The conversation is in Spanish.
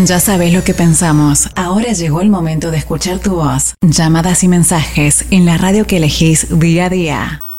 Ya sabes lo que pensamos. Ahora llegó el momento de escuchar tu voz. Llamadas y mensajes en la radio que elegís día a día.